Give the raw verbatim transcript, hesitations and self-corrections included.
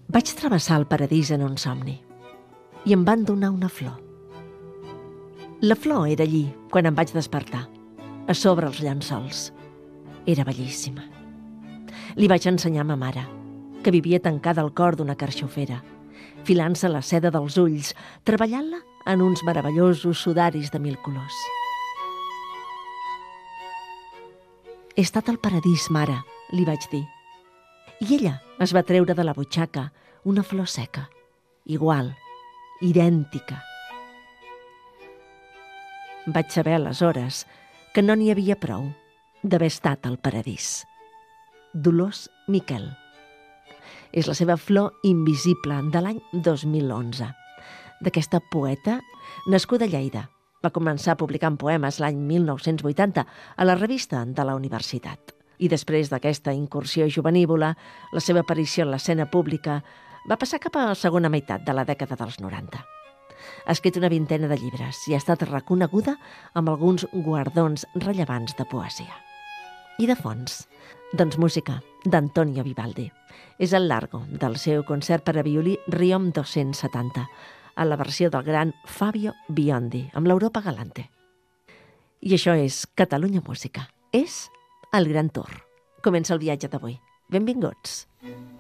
Vaig travessar el paradís en un somni i em van donar una flor. La flor era allí quan em vaig despertar, a sobre els llençols. Era bellíssima. Li vaig ensenyar a ma mare, que vivia tancada al cor d'una carxofera, filant-se la seda dels ulls, treballant-la en uns meravellosos sudaris de mil colors. «He estat al paradís, mare», li vaig dir. I ella es va treure de la butxaca una flor seca, igual, idèntica. Vaig saber aleshores que no n'hi havia prou d'haver estat al paradís. Dolors Miquel. És la seva flor invisible de l'any dos mil onze. D'aquesta poeta, nascuda a Lleida, va començar publicant poemes l'any mil nou-cents vuitanta a la revista de la universitat. I després d'aquesta incursió juvenívola, la seva aparició en l'escena pública va passar cap a la segona meitat de la dècada dels noranta. Ha escrit una vintena de llibres i ha estat reconeguda amb alguns guardons rellevants de poesia. I de fons, doncs música d'Antonio Vivaldi. És el largo del seu concert per a violí Riom dos-cents setanta, a la versió del gran Fabio Biondi, amb l'Europa Galante. I això és Catalunya Música. És el Gran Tour. Comença el viatge d'avui. Benvinguts.